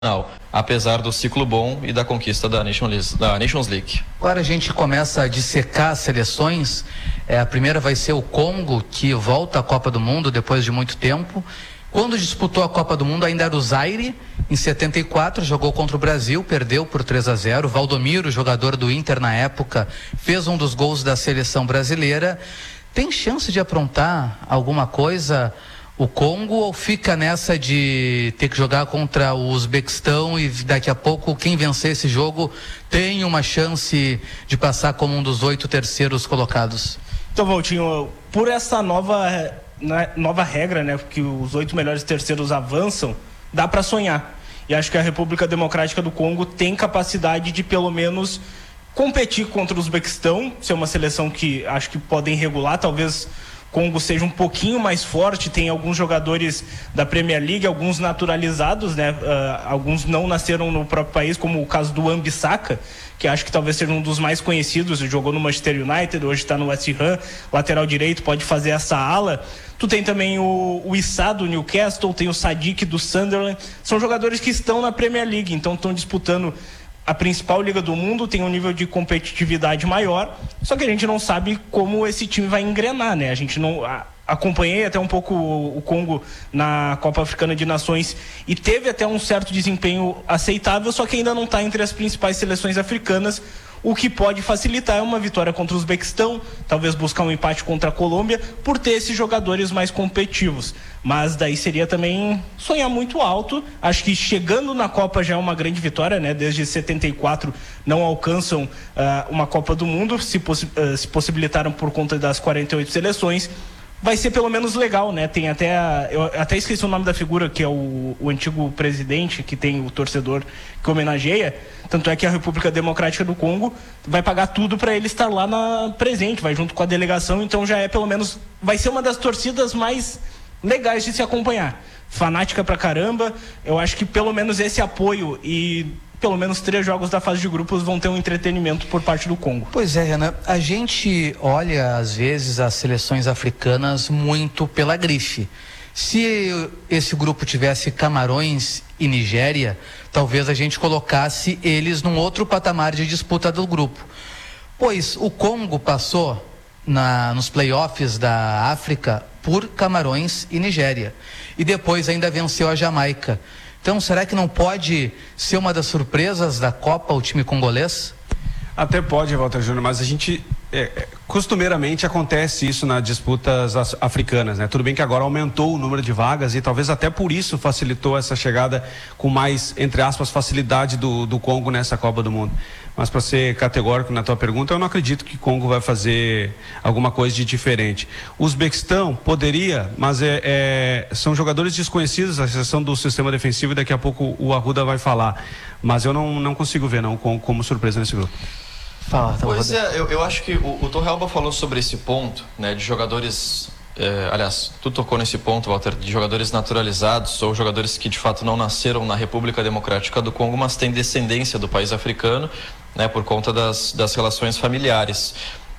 apesar do ciclo bom e da conquista da Nations League. Agora a gente começa a dissecar as seleções. A primeira vai ser o Congo, que volta à Copa do Mundo depois de muito tempo. Quando disputou a Copa do Mundo ainda era o Zaire, em 74, jogou contra o Brasil, perdeu por 3-0. Valdomiro, jogador do Inter na época, fez um dos gols da seleção brasileira. Tem chance de aprontar alguma coisa o Congo, ou fica nessa de ter que jogar contra o Uzbequistão e daqui a pouco quem vencer esse jogo tem uma chance de passar como um dos 8 terceiros colocados? Então, Valtinho, por essa nova regra, né, que os 8 melhores terceiros avançam, dá para sonhar. E acho que a República Democrática do Congo tem capacidade de pelo menos competir contra o Uzbequistão, ser uma seleção que acho que podem regular, talvez Congo seja um pouquinho mais forte, tem alguns jogadores da Premier League, alguns naturalizados, né? Alguns não nasceram no próprio país, como o caso do Wan-Bissaka, que acho que talvez seja um dos mais conhecidos, jogou no Manchester United, hoje está no West Ham, lateral direito, pode fazer essa ala. Tu tem também o Issa do Newcastle, tem o Sadiq do Sunderland, são jogadores que estão na Premier League, então estão disputando a principal liga do mundo, tem um nível de competitividade maior, só que a gente não sabe como esse time vai engrenar, né? A gente não acompanhei até um pouco o Congo na Copa Africana de Nações e teve até um certo desempenho aceitável, só que ainda não está entre as principais seleções africanas. O que pode facilitar é uma vitória contra o Uzbequistão, talvez buscar um empate contra a Colômbia, por ter esses jogadores mais competitivos. Mas daí seria também sonhar muito alto. Acho que chegando na Copa já é uma grande vitória, né? Desde 74 não alcançam uma Copa do Mundo, se possibilitaram por conta das 48 seleções. Vai ser pelo menos legal, né? Tem eu até esqueci o nome da figura, que é o antigo presidente, que tem o torcedor que homenageia. Tanto é que a República Democrática do Congo vai pagar tudo para ele estar lá presente, vai junto com a delegação, então já é pelo menos, vai ser uma das torcidas mais legais de se acompanhar. Fanática pra caramba, eu acho que pelo menos esse apoio e pelo menos 3 jogos da fase de grupos vão ter um entretenimento por parte do Congo. Pois é, Renan, a gente olha às vezes as seleções africanas muito pela grife. Se esse grupo tivesse Camarões e Nigéria, talvez a gente colocasse eles num outro patamar de disputa do grupo. Pois o Congo passou nos playoffs da África por Camarões e Nigéria. E depois ainda venceu a Jamaica. Então, será que não pode ser uma das surpresas da Copa o time congolês? Até pode, Walter Júnior, mas a gente costumeiramente acontece isso nas disputas africanas, né? Tudo bem que agora aumentou o número de vagas e talvez até por isso facilitou essa chegada com mais, entre aspas, facilidade do Congo nessa Copa do Mundo. Mas para ser categórico na tua pergunta, eu não acredito que o Congo vai fazer alguma coisa de diferente. O Uzbequistão poderia, mas são jogadores desconhecidos, a exceção do sistema defensivo, e daqui a pouco o Arruda vai falar. Mas eu não consigo ver não como surpresa nesse grupo. Pois é, eu acho que o Torrealba falou sobre esse ponto, né, de jogadores, aliás, tu tocou nesse ponto, Walter, de jogadores naturalizados ou jogadores que de fato não nasceram na República Democrática do Congo, mas têm descendência do país africano, né, por conta das relações familiares.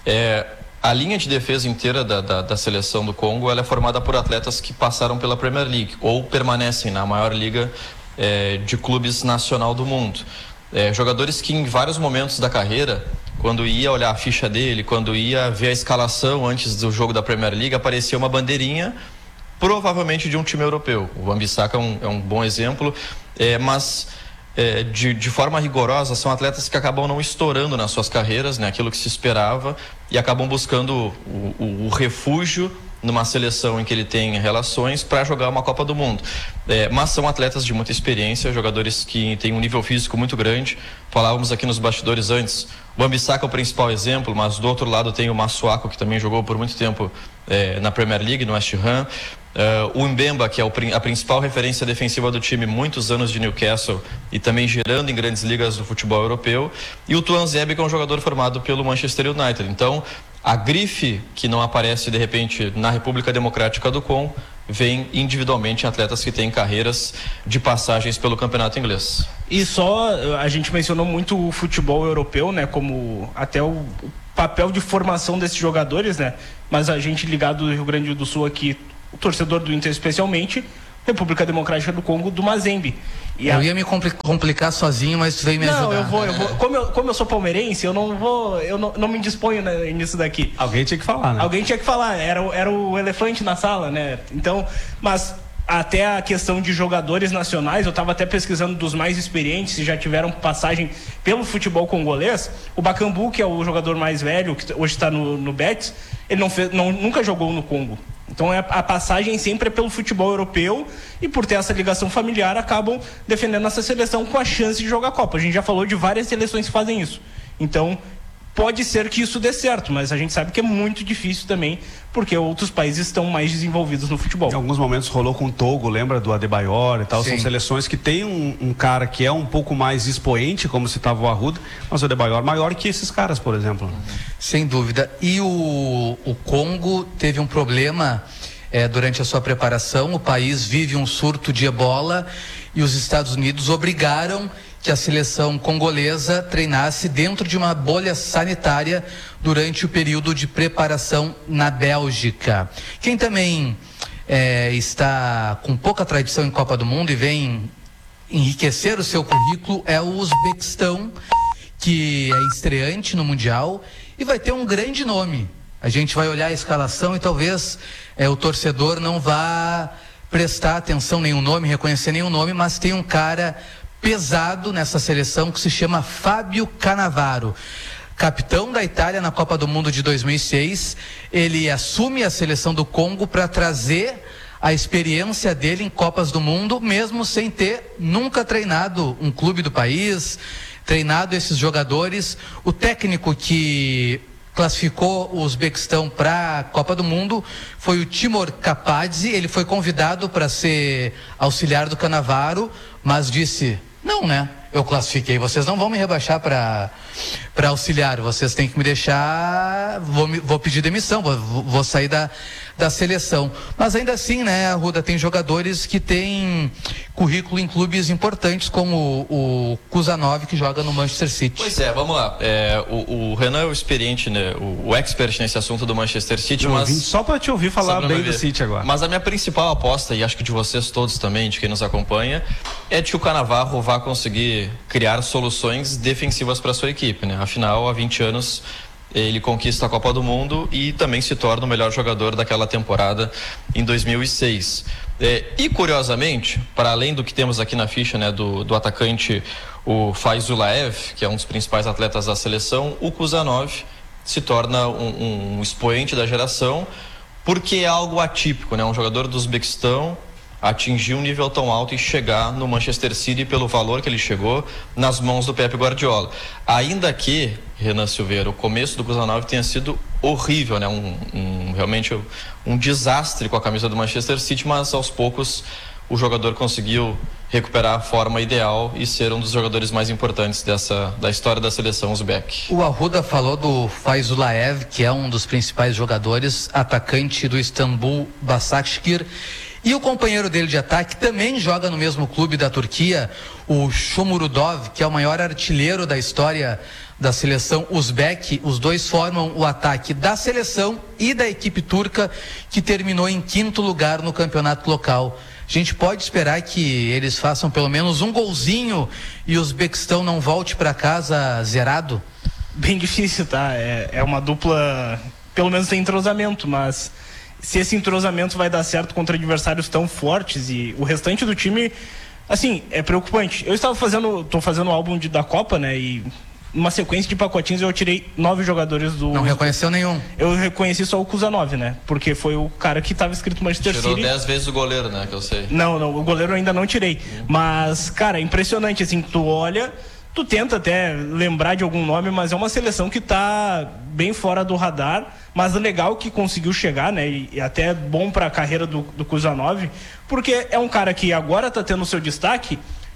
A linha de defesa inteira da seleção do Congo, ela é formada por atletas que passaram pela Premier League ou permanecem na maior liga de clubes nacional do mundo. Jogadores que em vários momentos da carreira, quando ia olhar a ficha dele, quando ia ver a escalação antes do jogo da Premier League, aparecia uma bandeirinha, provavelmente de um time europeu. O Wan-Bissaka é um bom exemplo, mas de forma rigorosa são atletas que acabam não estourando nas suas carreiras, né, aquilo que se esperava, e acabam buscando o refúgio numa seleção em que ele tem relações para jogar uma Copa do Mundo. Mas são atletas de muita experiência, jogadores que têm um nível físico muito grande. Falávamos aqui nos bastidores antes, o Wan-Bissaka é o principal exemplo, mas do outro lado tem o Masuaku, que também jogou por muito tempo na Premier League, no West Ham. O Mbemba, que é a principal referência defensiva do time, muitos anos de Newcastle e também gerando em grandes ligas do futebol europeu. E o Tuanzebe, que é um jogador formado pelo Manchester United. Então, a grife que não aparece de repente na República Democrática do Congo vem individualmente em atletas que têm carreiras de passagens pelo campeonato inglês. E só a gente mencionou muito o futebol europeu, né, como até o papel de formação desses jogadores, né, mas a gente ligado do Rio Grande do Sul aqui, o torcedor do Inter especialmente, República Democrática do Congo, do Mazembe. Eu ia me complicar sozinho, mas tu veio me ajudar. Não, eu vou. Como eu sou palmeirense, eu não me disponho nisso daqui. Alguém tinha que falar, né? Alguém tinha que falar, era o elefante na sala, né? Então, mas até a questão de jogadores nacionais, eu estava até pesquisando dos mais experientes, que já tiveram passagem pelo futebol congolês. O Bakambu, que é o jogador mais velho, que hoje está no Betis, ele nunca jogou no Congo. Então a passagem sempre é pelo futebol europeu, e por ter essa ligação familiar acabam defendendo essa seleção com a chance de jogar a Copa. A gente já falou de várias seleções que fazem isso. Então pode ser que isso dê certo, mas a gente sabe que é muito difícil também, porque outros países estão mais desenvolvidos no futebol. Em alguns momentos rolou com o Togo, lembra do Adebayor e tal. Sim. São seleções que tem um cara que é um pouco mais expoente, como citava o Arruda, mas o Adebayor maior que esses caras, por exemplo. Sem dúvida. E o Congo teve um problema durante a sua preparação. O país vive um surto de ebola e os Estados Unidos obrigaram que a seleção congolesa treinasse dentro de uma bolha sanitária durante o período de preparação na Bélgica. Quem também está com pouca tradição em Copa do Mundo e vem enriquecer o seu currículo é o Uzbequistão, que é estreante no Mundial e vai ter um grande nome. A gente vai olhar a escalação e talvez o torcedor não vá prestar atenção em nenhum nome, reconhecer nenhum nome, mas tem um cara pesado nessa seleção que se chama Fábio Cannavaro, capitão da Itália na Copa do Mundo de 2006. Ele assume a seleção do Congo para trazer a experiência dele em Copas do Mundo, mesmo sem ter nunca treinado um clube do país, treinado esses jogadores. O técnico que classificou o Uzbequistão para a Copa do Mundo foi o Timur Kapadze. Ele foi convidado para ser auxiliar do Cannavaro, mas disse: não, né? Eu classifiquei, vocês não vão me rebaixar para auxiliar, vocês têm que me deixar, vou pedir demissão, vou sair da seleção. Mas ainda assim, né, Arruda, tem jogadores que têm currículo em clubes importantes, como o Kuzanov, que joga no Manchester City. Pois vamos lá. O Renan é o experiente, né, o expert nesse assunto do Manchester City, mas vim só para te ouvir falar bem do City agora. Mas a minha principal aposta, e acho que de vocês todos também, de quem nos acompanha, é de que o Cannavaro vai conseguir criar soluções defensivas para sua equipe, né? Afinal, há 20 anos ele conquista a Copa do Mundo e também se torna o melhor jogador daquela temporada em 2006. E curiosamente, para além do que temos aqui na ficha, né, do atacante o Faizulaev, que é um dos principais atletas da seleção, o Kuzanov se torna um expoente da geração, porque é algo atípico, né? Um jogador do Uzbequistão atingir um nível tão alto e chegar no Manchester City pelo valor que ele chegou nas mãos do Pep Guardiola. Ainda que, Renan Silveira, o começo do Kuzanov tenha sido horrível, né? Realmente um desastre com a camisa do Manchester City, mas aos poucos o jogador conseguiu recuperar a forma ideal e ser um dos jogadores mais importantes da história da seleção uzbek. O Arruda falou do Faizulaev, que é um dos principais jogadores, atacante do Istanbul Başakşehir. E o companheiro dele de ataque também joga no mesmo clube da Turquia, o Shomurodov, que é o maior artilheiro da história da seleção uzbek. Os dois formam o ataque da seleção e da equipe turca, que terminou em 5º lugar no campeonato local. A gente pode esperar que eles façam pelo menos um golzinho e o Uzbequistão não volte para casa zerado? Bem difícil, tá? É uma dupla, pelo menos tem entrosamento, mas se esse entrosamento vai dar certo contra adversários tão fortes, e o restante do time, assim, é preocupante. Tô fazendo o álbum da Copa, né, e numa sequência de pacotinhos eu tirei 9 jogadores do... Não reconheceu nenhum? Eu reconheci só o Kuzanov, né, porque foi o cara que estava escrito Manchester City. Tirou 10 vezes o goleiro, né, que eu sei. Não, o goleiro eu ainda não tirei, mas, cara, é impressionante, assim, tu olha... Tu tenta até lembrar de algum nome, mas é uma seleção que está bem fora do radar, mas legal que conseguiu chegar, né? E até bom para a carreira do Kuzanov, porque é um cara que agora está tendo o seu destaque,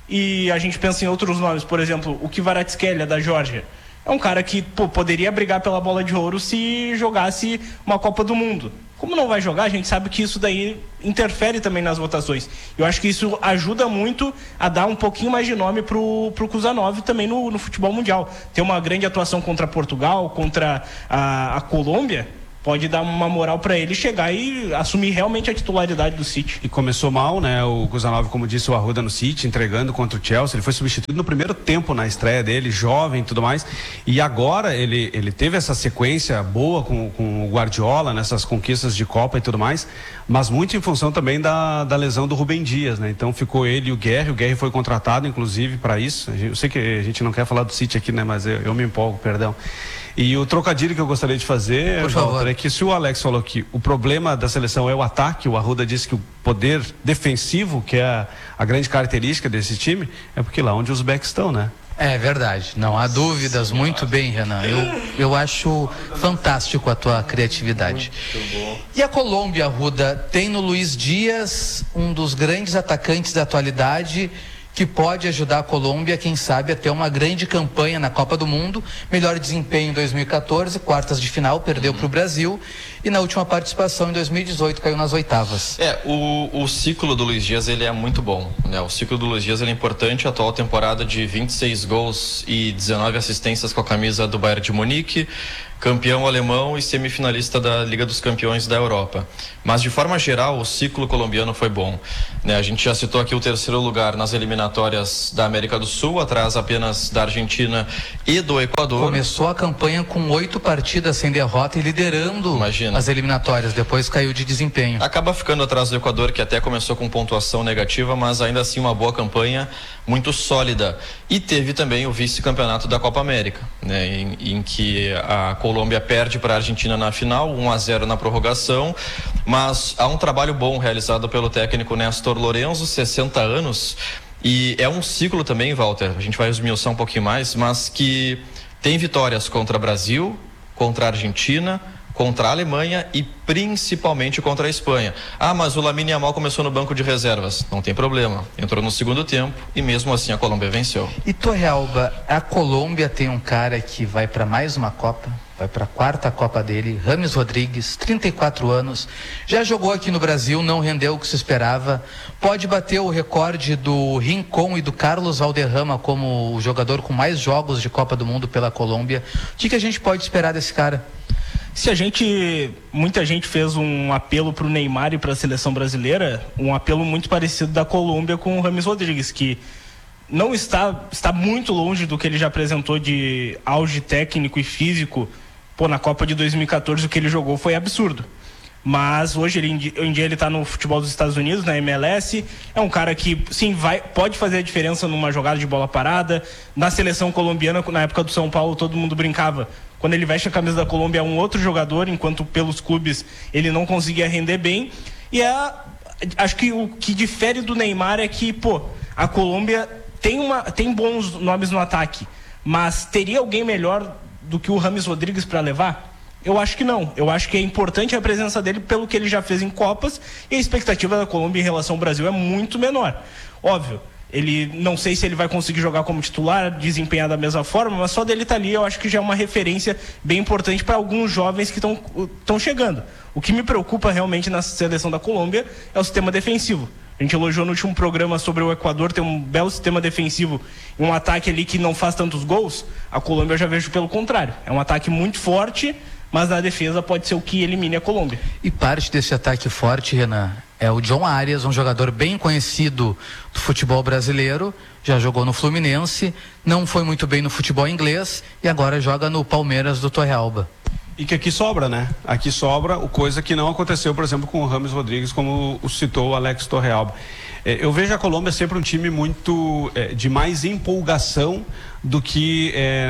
e a gente pensa em outros nomes, por exemplo, o Kvaratskhelia da Geórgia. É um cara que poderia brigar pela bola de ouro se jogasse uma Copa do Mundo. Como não vai jogar, a gente sabe que isso daí interfere também nas votações. Eu acho que isso ajuda muito a dar um pouquinho mais de nome pro Kuzanov também no futebol mundial. Ter uma grande atuação contra Portugal, contra a Colômbia, pode dar uma moral para ele chegar e assumir realmente a titularidade do City. E começou mal, né? O Kuzanov, como disse, o Arruda no City, entregando contra o Chelsea. Ele foi substituído no primeiro tempo na estreia dele, jovem e tudo mais. E agora ele teve essa sequência boa com o Guardiola, nessas conquistas de Copa e tudo mais, mas muito em função também da lesão do Rubem Dias, né? Então ficou ele e o Guerri. O Guerri foi contratado, inclusive, para isso. Eu sei que a gente não quer falar do City aqui, né? Mas eu me empolgo, perdão. E o trocadilho que eu gostaria de fazer, Walter, é que se o Alex falou que o problema da seleção é o ataque, o Arruda disse que o poder defensivo, que é a grande característica desse time, é porque lá onde os backs estão, né? É verdade, não há dúvidas. Muito bem, Renan. Eu acho fantástico a tua criatividade. E a Colômbia, Arruda, tem no Luiz Dias um dos grandes atacantes da atualidade, que pode ajudar a Colômbia, quem sabe, a ter uma grande campanha na Copa do Mundo. Melhor desempenho em 2014, quartas de final, perdeu para o Brasil, e na última participação em 2018 caiu nas oitavas. O ciclo do Luiz Dias, ele é muito bom, né? O ciclo do Luiz Dias, ele é importante. A atual temporada de 26 gols e 19 assistências com a camisa do Bayern de Munique, campeão alemão e semifinalista da Liga dos Campeões da Europa. Mas, de forma geral, o ciclo colombiano foi bom, né? A gente já citou aqui o terceiro lugar nas eliminatórias da América do Sul, atrás apenas da Argentina e do Equador. Começou a campanha com 8 partidas sem derrota e liderando as eliminatórias, depois caiu de desempenho. Acaba ficando atrás do Equador, que até começou com pontuação negativa, mas ainda assim uma boa campanha, muito sólida. E teve também o vice-campeonato da Copa América, né? Em que a Colômbia perde para a Argentina na final, 1-0 na prorrogação, mas há um trabalho bom realizado pelo técnico Néstor Lorenzo, 60 anos, e é um ciclo também, Walter, a gente vai esmiuçar um pouquinho mais, mas que tem vitórias contra Brasil, contra a Argentina, contra a Alemanha e principalmente contra a Espanha. Mas o Lamine Yamal começou no banco de reservas. Não tem problema. Entrou no segundo tempo e mesmo assim a Colômbia venceu. E Torrealba, a Colômbia tem um cara que vai para mais uma Copa, vai para a quarta Copa dele, Rames Rodrigues, 34 anos, já jogou aqui no Brasil, não rendeu o que se esperava, pode bater o recorde do Rincon e do Carlos Valderrama como o jogador com mais jogos de Copa do Mundo pela Colômbia. O que a gente pode esperar desse cara? Muita gente fez um apelo para o Neymar e para a seleção brasileira, um apelo muito parecido da Colômbia com o Rames Rodrigues, que não está muito longe do que ele já apresentou de auge técnico e físico. Na Copa de 2014 o que ele jogou foi absurdo. Mas hoje em dia ele está no futebol dos Estados Unidos, na MLS. É um cara que, sim, pode fazer a diferença numa jogada de bola parada. Na seleção colombiana, na época do São Paulo, todo mundo brincava. Quando ele veste a camisa da Colômbia é um outro jogador, enquanto pelos clubes ele não conseguia render bem. E acho que o que difere do Neymar é que, a Colômbia tem bons nomes no ataque, mas teria alguém melhor do que o Rames Rodrigues para levar? Eu acho que não. Eu acho que é importante a presença dele pelo que ele já fez em Copas, e a expectativa da Colômbia em relação ao Brasil é muito menor. Óbvio, não sei se ele vai conseguir jogar como titular, desempenhar da mesma forma, mas só dele estar ali eu acho que já é uma referência bem importante para alguns jovens que estão chegando. O que me preocupa realmente na seleção da Colômbia é o sistema defensivo. A gente elogiou no último programa sobre o Equador, tem um belo sistema defensivo e um ataque ali que não faz tantos gols. A Colômbia eu já vejo pelo contrário. É um ataque muito forte, mas na defesa pode ser o que elimine a Colômbia. E parte desse ataque forte, Renan, é o John Arias, um jogador bem conhecido do futebol brasileiro, já jogou no Fluminense, não foi muito bem no futebol inglês e agora joga no Palmeiras do Torrealba. E que aqui sobra, né? Aqui sobra, coisa que não aconteceu, por exemplo, com o Rames Rodrigues, como citou o Alex Torrealba. Eu vejo a Colômbia sempre um time muito de mais empolgação do que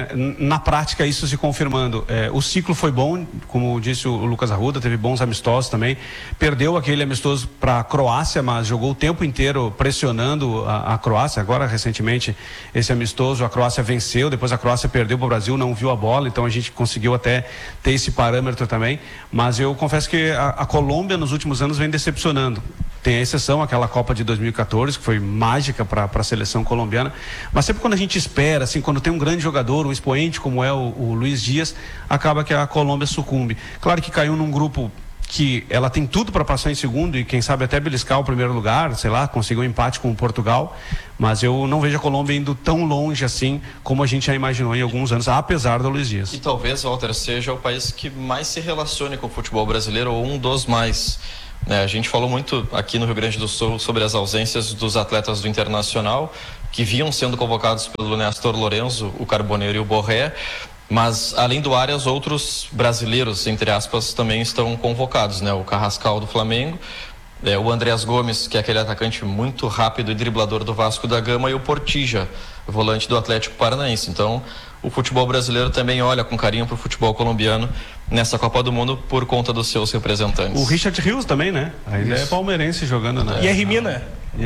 na prática isso se confirmando. O ciclo foi bom, como disse o Lucas Arruda, teve bons amistosos também. Perdeu aquele amistoso para a Croácia, mas jogou o tempo inteiro pressionando a Croácia. Agora, recentemente, esse amistoso, a Croácia venceu, depois a Croácia perdeu para o Brasil, não viu a bola, então a gente conseguiu até ter esse parâmetro também. Mas eu confesso que a Colômbia nos últimos anos vem decepcionando. Tem a exceção, aquela Copa de 2014, que foi mágica para a seleção colombiana. Mas sempre quando a gente espera, assim, quando tem um grande jogador, um expoente como é o Luiz Dias, acaba que a Colômbia sucumbe. Claro que caiu num grupo que ela tem tudo para passar em segundo e quem sabe até beliscar o primeiro lugar, sei lá, conseguir um empate com o Portugal, mas eu não vejo a Colômbia indo tão longe assim como a gente já imaginou em alguns anos, apesar do Luiz Dias. E talvez, Walter, seja o país que mais se relacione com o futebol brasileiro, ou um dos mais. A gente falou muito aqui no Rio Grande do Sul sobre as ausências dos atletas do Internacional, que vinham sendo convocados pelo Néstor Lorenzo, o Carboneiro e o Borré, mas além do Arias, outros brasileiros, entre aspas, também estão convocados, o Carrascal do Flamengo, o Andreas Gomes, que é aquele atacante muito rápido e driblador do Vasco da Gama, e o Portilla, volante do Atlético Paranaense. Então, o futebol brasileiro também olha com carinho para o futebol colombiano nessa Copa do Mundo por conta dos seus representantes. O Richard Rios também, né? Ainda é palmeirense jogando, né? E a Rimina.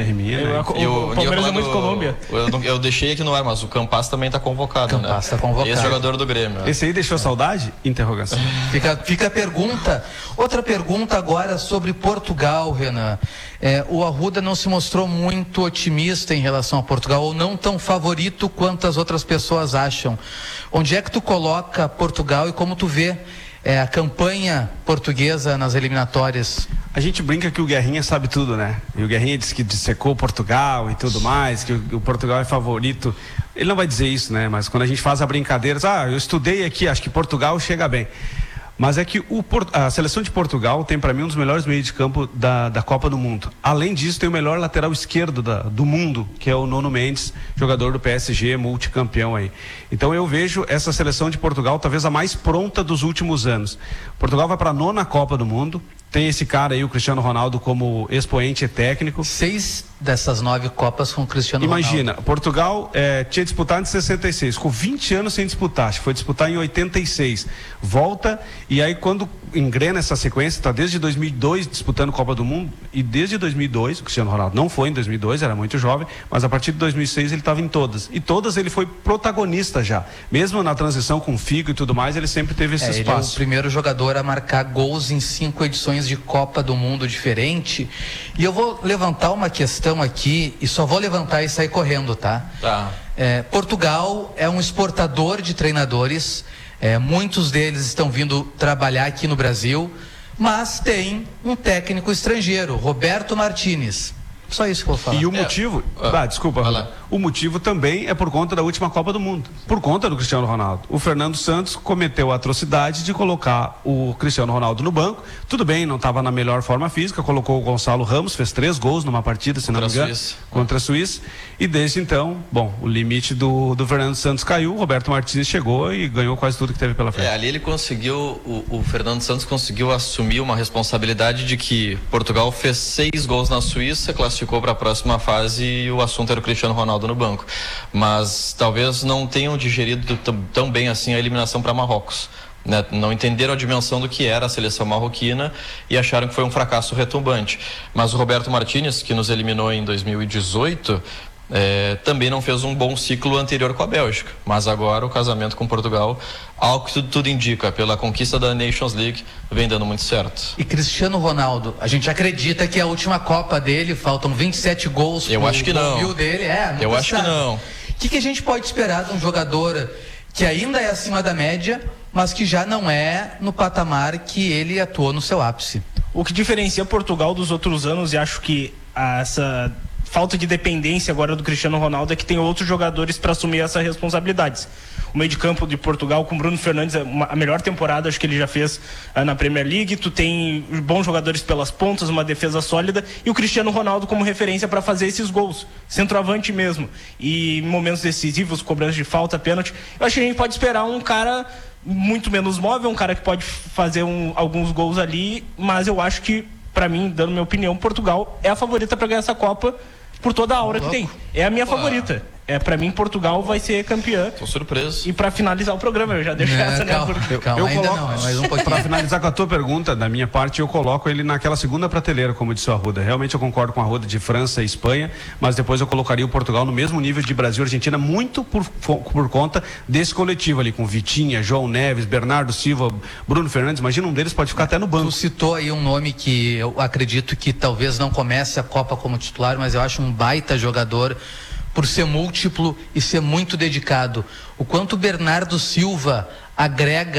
O Palmeiras é muito Colômbia. Eu deixei aqui no ar, mas o Campas também está convocado, Campas está convocado. Esse jogador do Grêmio. Esse aí deixou saudade? Interrogação. Fica a pergunta. Outra pergunta agora sobre Portugal, Renan. O Arruda não se mostrou muito otimista em relação a Portugal, ou não tão favorito quanto as outras pessoas acham. Onde é que tu coloca Portugal e como tu vê a campanha portuguesa nas eliminatórias? A gente brinca que o Guerrinha sabe tudo, né? E o Guerrinha disse que dissecou Portugal e tudo mais, que o Portugal é favorito. Ele não vai dizer isso, né? Mas quando a gente faz a brincadeira, eu estudei aqui, acho que Portugal chega bem. Mas é que a seleção de Portugal tem para mim um dos melhores meios de campo da Copa do Mundo. Além disso, tem o melhor lateral esquerdo do mundo, que é o Nuno Mendes, jogador do PSG, multicampeão aí. Então eu vejo essa seleção de Portugal talvez a mais pronta dos últimos anos. Portugal vai para a 9ª Copa do Mundo. Tem esse cara aí, o Cristiano Ronaldo, como expoente técnico. 6 dessas 9 Copas com o Cristiano Ronaldo. Imagina, Portugal tinha disputado em 66, ficou 20 anos sem disputar, acho que foi disputar em 86. Volta, e aí quando engrena essa sequência, está desde 2002 disputando Copa do Mundo, e desde 2002, o Cristiano Ronaldo não foi em 2002, era muito jovem, mas a partir de 2006 ele estava em todas. E todas ele foi protagonista já. Mesmo na transição com o Figo e tudo mais, ele sempre teve esse espaço. Ele é o primeiro jogador a marcar gols em 5 edições de Copa do Mundo diferente. E eu vou levantar uma questão aqui, e só vou levantar e sair correndo, tá? Tá. Portugal é um exportador de treinadores, muitos deles estão vindo trabalhar aqui no Brasil, mas tem um técnico estrangeiro, Roberto Martínez. Só isso que eu vou falar. E o motivo, desculpa, o motivo também é por conta da última Copa do Mundo, por conta do Cristiano Ronaldo. O Fernando Santos cometeu a atrocidade de colocar o Cristiano Ronaldo no banco. Tudo bem, não estava na melhor forma física, colocou o Gonçalo Ramos, fez 3 gols numa partida, se não me engano, contra a Suíça. E desde então, o limite do Fernando Santos caiu, o Roberto Martínez chegou e ganhou quase tudo que teve pela frente. Ali ele conseguiu, o Fernando Santos conseguiu assumir uma responsabilidade de que Portugal fez 6 gols na Suíça, classificou para a próxima fase e o assunto era o Cristiano Ronaldo no banco. Mas talvez não tenham digerido tão bem assim a eliminação para Marrocos. Não entenderam a dimensão do que era a seleção marroquina e acharam que foi um fracasso retumbante. Mas o Roberto Martínez, que nos eliminou em 2018, também não fez um bom ciclo anterior com a Bélgica. Mas agora o casamento com Portugal, ao que tudo indica, pela conquista da Nations League, vem dando muito certo. E Cristiano Ronaldo, a gente acredita que é a última Copa dele, faltam 27 gols Eu acho que não. Dele. Eu acho que não. O que a gente pode esperar de um jogador que ainda é acima da média, mas que já não é no patamar que ele atuou no seu ápice? O que diferencia Portugal dos outros anos, e acho que essa falta de dependência agora do Cristiano Ronaldo, é que tem outros jogadores para assumir essas responsabilidades. O meio de campo de Portugal com Bruno Fernandes, a melhor temporada acho que ele já fez na Premier League. Tu tem bons jogadores pelas pontas, uma defesa sólida, e o Cristiano Ronaldo como referência para fazer esses gols, centroavante mesmo, e em momentos decisivos, cobrança de falta, pênalti. Eu acho que a gente pode esperar um cara muito menos móvel, um cara que pode fazer alguns gols ali, mas eu acho que, para mim, dando minha opinião, Portugal é a favorita para ganhar essa Copa por toda a aura que tem. É a minha favorita. Para mim, Portugal vai ser campeã. Tô surpreso. E para finalizar o programa, eu já deixo essa, calma, né? Calma, ainda coloco, não, é mais um pouquinho. Para finalizar com a tua pergunta, da minha parte, eu coloco ele naquela segunda prateleira, como disse o Arruda. Realmente eu concordo com a Arruda de França e Espanha, mas depois eu colocaria o Portugal no mesmo nível de Brasil e Argentina, muito por conta desse coletivo ali, com Vitinha, João Neves, Bernardo Silva, Bruno Fernandes. Imagina, um deles pode ficar até no banco. Tu citou aí um nome que eu acredito que talvez não comece a Copa como titular, mas eu acho um baita jogador, por ser múltiplo e ser muito dedicado. O quanto o Bernardo Silva agrega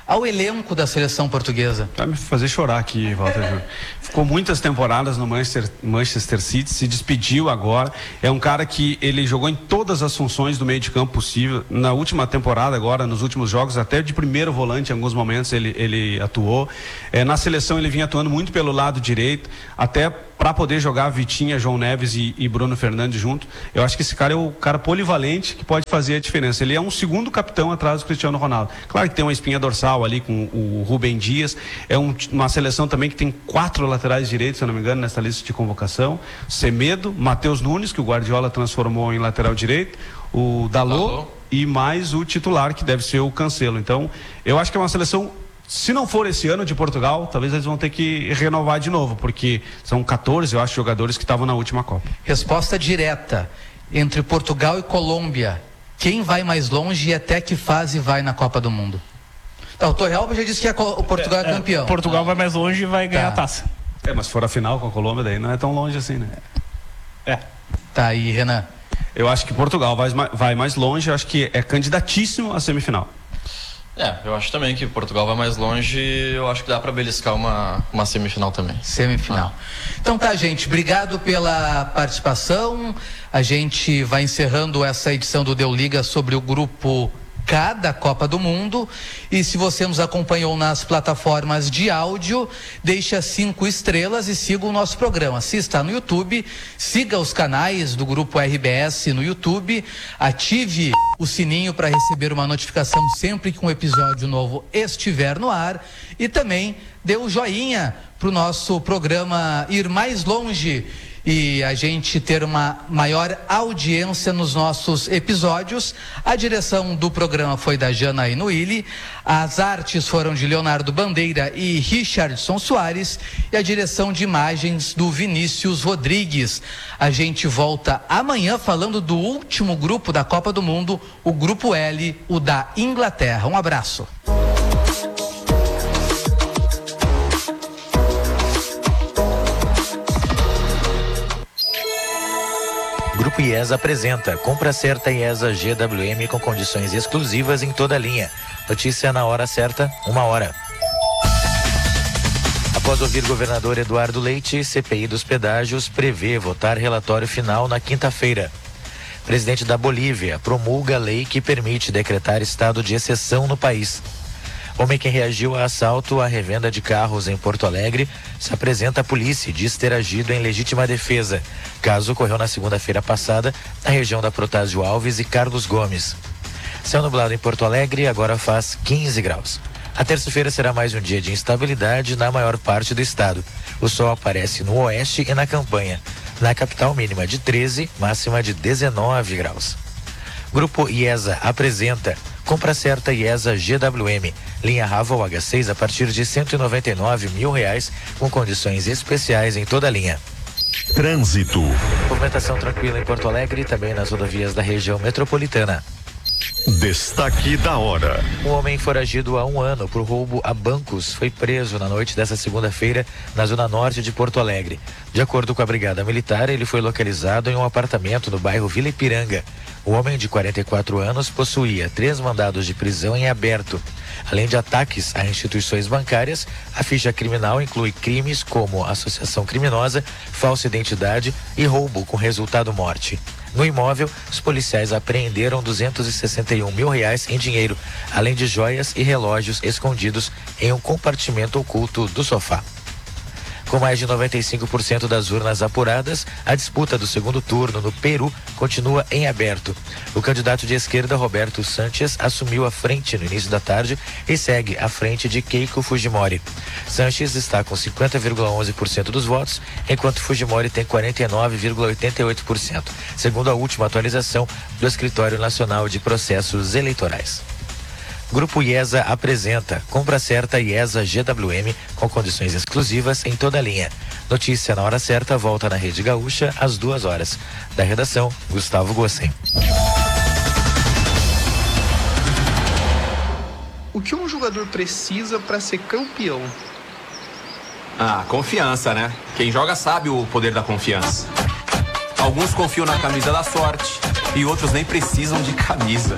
ao elenco da seleção portuguesa? Vai me fazer chorar aqui, Walter Júnior. Ficou muitas temporadas no Manchester City, se despediu agora. É um cara que ele jogou em todas as funções do meio de campo possível. Na última temporada agora, nos últimos jogos, até de primeiro volante em alguns momentos ele atuou. Na seleção ele vinha atuando muito pelo lado direito, até para poder jogar Vitinha, João Neves e Bruno Fernandes junto. Eu acho que esse cara é o cara polivalente que pode fazer a diferença. Ele é um segundo capitão atrás do Cristiano Ronaldo. Claro que tem uma espinha dorsal ali com o Rubem Dias. É uma seleção também que tem 4 laterais direitos, se eu não me engano, nessa lista de convocação. Semedo, Matheus Nunes, que o Guardiola transformou em lateral direito, o Dalot e mais o titular, que deve ser o Cancelo. Então, eu acho que é uma seleção... Se não for esse ano de Portugal, talvez eles vão ter que renovar de novo, porque são 14, eu acho, jogadores que estavam na última Copa. Resposta direta. Entre Portugal e Colômbia, quem vai mais longe e até que fase vai na Copa do Mundo? Tá, o Torrealba já disse que o Portugal é campeão. Portugal vai mais longe e vai ganhar a taça. Mas se for a final com a Colômbia, daí não é tão longe assim, né? Tá aí, Renan. Eu acho que Portugal vai mais longe, eu acho que é candidatíssimo à semifinal. Eu acho também que Portugal vai mais longe. Eu acho que dá para beliscar uma semifinal também. Semifinal. Então tá, gente, obrigado pela participação. A gente vai encerrando essa edição do Deu Liga sobre o grupo K da Copa do Mundo. E se você nos acompanhou nas plataformas de áudio, deixa 5 estrelas e siga o nosso programa. Se está no YouTube, siga os canais do Grupo RBS no YouTube, ative o sininho para receber uma notificação sempre que um episódio novo estiver no ar, e também dê o joinha para o nosso programa ir mais longe e a gente ter uma maior audiência nos nossos episódios. A direção do programa foi da Jana Inuili, as artes foram de Leonardo Bandeira e Richardson Soares, e a direção de imagens do Vinícius Rodrigues. A gente volta amanhã falando do último grupo da Copa do Mundo, o Grupo L, o da Inglaterra. Um abraço. Grupo IESA apresenta Compra Certa IESA GWM com condições exclusivas em toda a linha. Notícia na hora certa, 1h. Após ouvir governador Eduardo Leite, CPI dos pedágios prevê votar relatório final na quinta-feira. Presidente da Bolívia promulga lei que permite decretar estado de exceção no país. Homem que reagiu a assalto à revenda de carros em Porto Alegre se apresenta à polícia e diz ter agido em legítima defesa. Caso ocorreu na segunda-feira passada, na região da Protásio Alves e Carlos Gomes. Céu nublado em Porto Alegre, agora faz 15 graus. A terça-feira será mais um dia de instabilidade na maior parte do estado. O sol aparece no oeste e na campanha. Na capital, mínima de 13, máxima de 19 graus. Grupo IESA apresenta Compra Certa IESA GWM, linha Raval H6 a partir de R$199 mil, com condições especiais em toda a linha. Trânsito. Movimentação tranquila em Porto Alegre e também nas rodovias da região metropolitana. Destaque da hora. Um homem foragido há 1 ano por roubo a bancos foi preso na noite desta segunda-feira na zona norte de Porto Alegre. De acordo com a Brigada Militar, ele foi localizado em um apartamento no bairro Vila Ipiranga. O homem de 44 anos possuía 3 mandados de prisão em aberto. Além de ataques a instituições bancárias, a ficha criminal inclui crimes como associação criminosa, falsa identidade e roubo com resultado morte. No imóvel, os policiais apreenderam R$261 mil em dinheiro, além de joias e relógios escondidos em um compartimento oculto do sofá. Com mais de 95% das urnas apuradas, a disputa do segundo turno no Peru continua em aberto. O candidato de esquerda, Roberto Sanches, assumiu a frente no início da tarde e segue à frente de Keiko Fujimori. Sanches está com 50,11% dos votos, enquanto Fujimori tem 49,88%, segundo a última atualização do Escritório Nacional de Processos Eleitorais. Grupo IESA apresenta Compra Certa IESA GWM com condições exclusivas em toda a linha. Notícia na hora certa volta na Rede Gaúcha às 2h. Da redação, Gustavo Gossen. O que um jogador precisa para ser campeão? Confiança, né? Quem joga sabe o poder da confiança. Alguns confiam na camisa da sorte e outros nem precisam de camisa.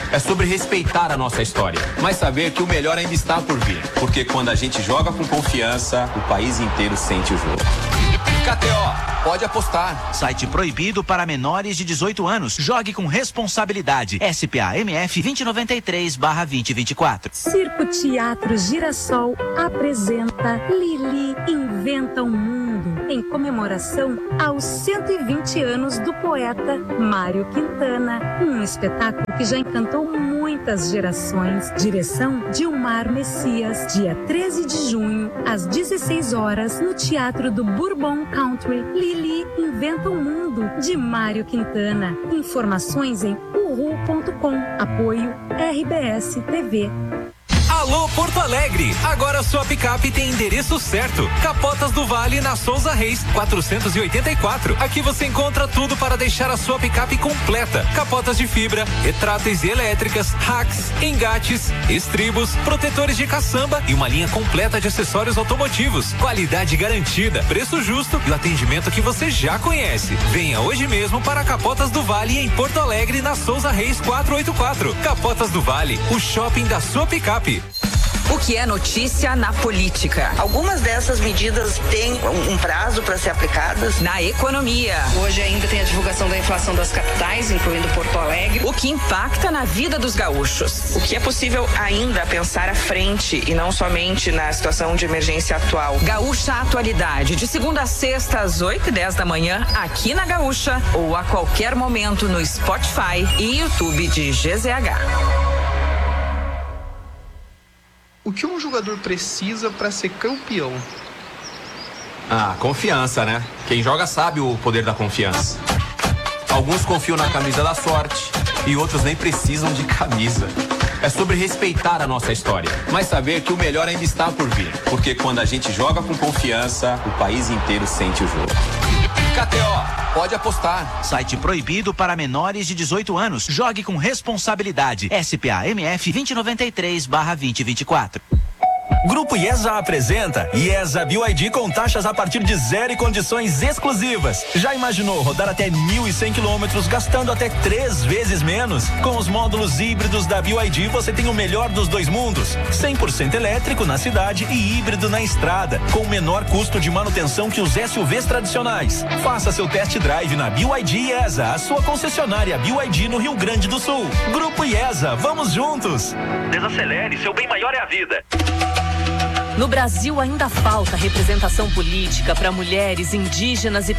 É sobre respeitar a nossa história, mas saber que o melhor ainda está por vir. Porque quando a gente joga com confiança, o país inteiro sente o jogo. KTO, pode apostar. Site proibido para menores de 18 anos. Jogue com responsabilidade. SPA-MF 2093/2024. Circo Teatro Girassol apresenta Lili Inventa o Mundo, em comemoração aos 120 anos do poeta Mário Quintana. Um espetáculo que já encantou muitas gerações. Direção Dilmar Messias. Dia 13 de junho, às 16 horas, no Teatro do Bourbon Country. Lili Inventa o Mundo, de Mário Quintana. Informações em uhu.com. Apoio RBS TV. Alô Porto Alegre, agora sua picape tem endereço certo. Capotas do Vale na Souza Reis 484. Aqui você encontra tudo para deixar a sua picape completa. Capotas de fibra, retráteis e elétricas, racks, engates, estribos, protetores de caçamba e uma linha completa de acessórios automotivos. Qualidade garantida, preço justo e o atendimento que você já conhece. Venha hoje mesmo para Capotas do Vale em Porto Alegre na Souza Reis 484. Capotas do Vale, o shopping da sua picape. O que é notícia na política? Algumas dessas medidas têm um prazo para ser aplicadas. Na economia. Hoje ainda tem a divulgação da inflação das capitais, incluindo Porto Alegre. O que impacta na vida dos gaúchos. O que é possível ainda pensar à frente e não somente na situação de emergência atual. Gaúcha Atualidade, de segunda a sexta às 8h10 da manhã, aqui na Gaúcha ou a qualquer momento no Spotify e YouTube de GZH. O que um jogador precisa para ser campeão? Confiança, né? Quem joga sabe o poder da confiança. Alguns confiam na camisa da sorte e outros nem precisam de camisa. É sobre respeitar a nossa história, mas saber que o melhor ainda está por vir. Porque quando a gente joga com confiança, o país inteiro sente o jogo. KTO, pode apostar. Site proibido para menores de 18 anos. Jogue com responsabilidade. SPA-MF 2093/2024. Grupo IESA apresenta IESA BYD com taxas a partir de 0 e condições exclusivas. Já imaginou rodar até 1.100 quilômetros gastando até 3 vezes menos? Com os módulos híbridos da BYD você tem o melhor dos dois mundos. 100% elétrico na cidade e híbrido na estrada, com o menor custo de manutenção que os SUVs tradicionais. Faça seu test drive na BYD IESA, a sua concessionária BYD no Rio Grande do Sul. Grupo IESA, vamos juntos! Desacelere, seu bem maior é a vida. No Brasil ainda falta representação política para mulheres, indígenas e